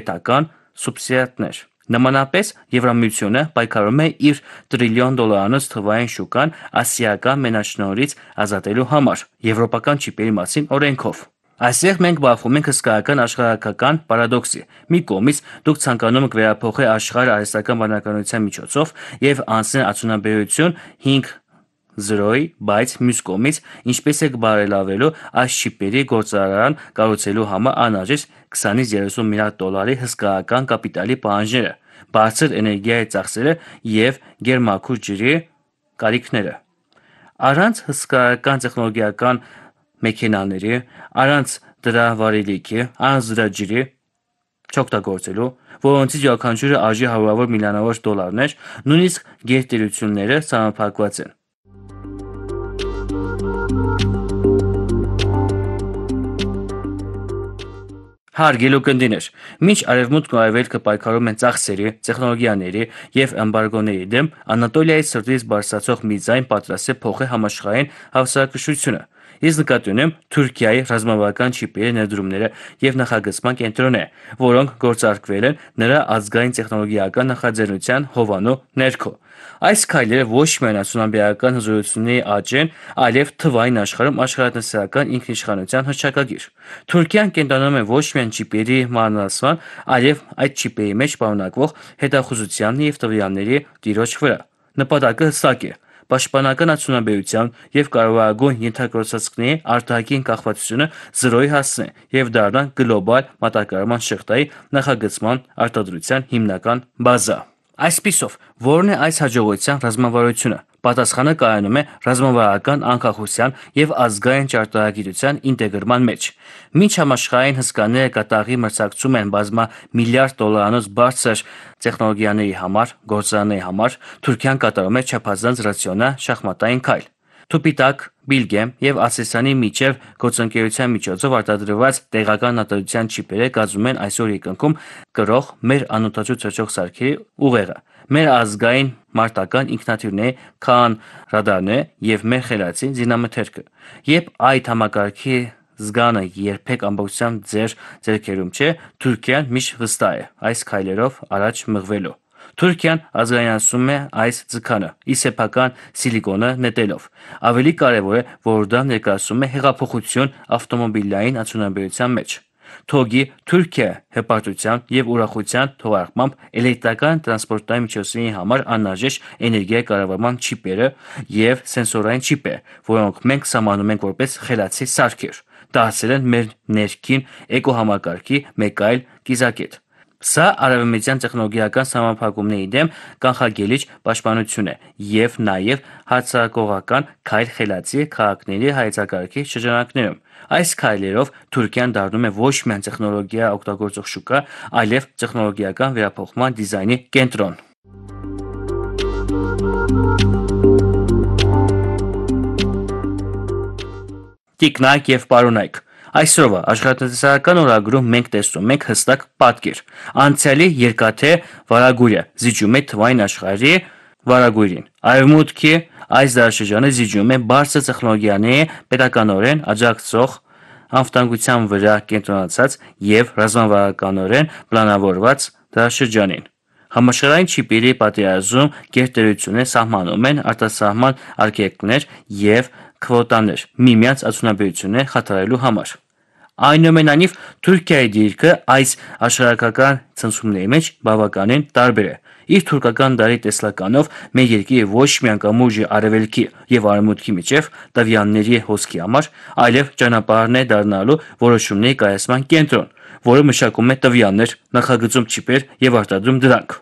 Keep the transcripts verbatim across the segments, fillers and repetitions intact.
պետական սուբսիդիաներ։ Նմանապես Եվրամիությունը պայքարում է իր տրիլիոն դոլարանոց թվային շուկան ասիական մենաշնորհից ազատելու համար եվրոպական չիպերի մասին օրենքով։ Այսեղ մենք բախվում ենք հսկայական աշխարհակական պարադոքսի։ Մի կողմից դուք ցանկանում եք վերափոխել աշխարհը արհեստական բանականության միջոցով եւ անցնել արդյունաբերություն հինգ զրոյի, բայց մյուս կողմից ինչպես եք բարելավելու այս չիպերի գործարան կառուցելու համար անհրաժեշտ քսանից երեսուն միլիարդ դոլարի հսկայական կապիտալի պահանջները, բարձր էներգիայի ծախսերը եւ գերմաքուր ջրի կարիքները։ Առանց հսկայական տեխնոլոգիական մեքենաների, առանց դրա վարելիքի, առանց դրա ջրի չօգտագործելու, որոնցից յուրաքանչյուրը արժի հարյուրավոր միլիոնավոր դոլարներ, նույնիսկ գերտերությունները սահմանափակված են։ Հարգելի ունկնդիրներ, մինչ արևմուտքն ու արևելքը պայքարում են ծախսերի, տեխնոլոգիաների եւ էմբարգոների դեմ, Անատոլիայի սրտից բարձրացող մի ձայն պատրաստ է փոխել համաշխարհային հավասարակշռությունը։ Ես նկատի ունեմ Թուրքիայի ռազմավարական չիպերի ներդրումները եւ նախագծման կենտրոնները, որոնք գործարկվել են նրա ազգային տեխնոլոգիական նախաձեռնության հովանու ներքո։ Այս քայլերը ոչ միայն արդյունաբերական հզորությունների աճ են, այլև թվային աշխարհում աշխարհատնտեսական ինքնիշխանության հռչակագիր։ Թուրքիան կենտրոնանում է ոչ միայն չիպերի մանրացման, այլև այդ չիպերի մեջ պարունակվող հետախուզության եւ տվյալների տիրոջ վրա։ Նպատակը հստակ է՝ պաշտպանական արդյունաբերության եւ կարևորագույն ենթակառուցվածքների արտաքին կախվածությունը զրոյի հասցնել եւ դառնալ գլոբալ մատակարարման շղթայի նախագծման արտադրության հիմնական բազա։ Այսպիսով, ո՞րն է այս հաջողության ռազմավարությունը։ Պատասխանը կայանում է ռազմավարական անկախության եւ ազգային ճարտարագիտության ինտեգրման մեջ։ Մինչ համաշխարհային հսկաները կատաղի մրցակցում են բազմամիլիարդ դոլարանոց բարձր տեխնոլոգիաների համար, գործարանների համար, Թուրքիան կատարում է չափազանց ռացիոնալ շախմատային քայլ։ Թուպիտակ, Բիլգեմ եւ Ասեսանի միջև գործընկերության միջոցով արտադրված տեղական արտադրության չիպերը կազմում են այսօր երկնքում կրող մեր անօդաչու թռչող սարքերի ուղեղը, մեր ազգային մարտական ինքնաթիռների քան ռադարները եւ մեր խելացի զինամթերքը։ Երբ այդ համակարգի զգանը երբեք ամբողջությամբ ձեր ձեռքերում չէ, Թուրքիան միշտ վստահ է այս քայլերով առաջ մղվելու։ Թուրքիան ազգայնացնում է այս ձգանը՝ ի սեփական սիլիկոնը նետելով։ Ավելի կարևոր է, որ դա ներկայացնում է հեղափոխություն ավտոմոբիլային արդյունաբերության մեջ։ Թոգի Թուրքիա հպարտության եւ ուրախության թողարկմամբ էլեկտրական տրանսպորտային միջոցների համար անհրաժեշտ էներգիայի կառավարման չիպերը եւ սենսորային չիպեր, որոնք մենք սահմանում ենք որպես խելացի սարքեր, դարձել են մեր ներքին էկոհամակարգի մեկ այլ կիզակետ։ Սա արևմտյան տեխնոլոգիական սահմանափակումների դեմ կանխարգելիչ պաշտպանություն է եւ նաեւ հարձակողական քայլ խելացի քաղաքների հայեցակարգի շրջանակներում։ Այս քայլերով Թուրքիան դառնում է ոչ միայն տեխնոլոգիա օգտագործող շուկա, այլև տեխնոլոգիական վերափոխման դիզայնի կենտրոն։ Տիկնայք եւ պարոնայք։ Այսօրվա աշխարհատնտեսական օրագրում մենք տեսնում ենք հստակ պատկեր։ Անցյալի երկաթե վարագույրը զիջում է թվային աշխարհի վարագույրին։ Արևմուտքի այս դարաշրջանը զիջում է բարձր տեխնոլոգիաների պետականորեն աջակցող անվտանգության վրա կենտրոնացած եւ ռազմավարականորեն պլանավորված դարաշրջանին։ Համաշխարհային չիպերի պատերազմում գերտերությունները սահմանում են արտասահման արգելքներ եւ քվոտաներ միմյանց արդյունաբերությունները խաթարելու համար։ Այնուամենայնիվ, Թուրքիայի դիրքը այս աշխարհակական ցնցումների մեջ բավականին տարբեր է։ Իր թուրքական դարի տեսլականով մեր երկիրը ոչ միայն կամուրջ է արևելքի եւ արևմուտքի միջև տվյալների հոսքի համար, այլև ճանապարհներ դառնալու որոշումների կայացման կենտրոն, որը մշակում է տվյալներ, նախագծում չիպեր եւ արտադրում դրանք։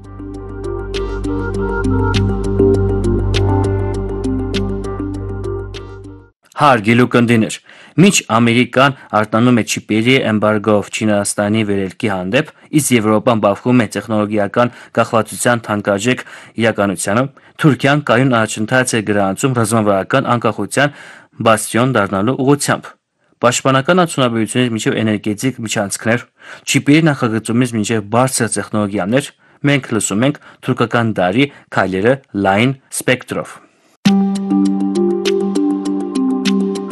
Հարգելի ունկնդիրներ, մինչ Ամերիկան արտանում է չիպերի էմբարգով Չինաստանի վերելքի հանդեպ, իսկ Եվրոպան բախվում է տեխնոլոգիական կախվածության թանկարժեք իրականությանը, Թուրքիան կայուն առաջընթաց է գրանցում ռազմավարական անկախության բաստիոն դառնալու ուղղությամբ։ Պաշտպանական արդյունաբերությունից մինչև էներգետիկ միջանցքներ, չիպերի նախագծումից մինչև բարձր տեխնոլոգիաներ, մենք լսում ենք թուրքական դարի քայլերը լայն սպեկտրով։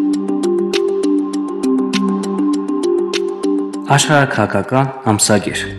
Աշխարհաքաղաքական ամսագիր։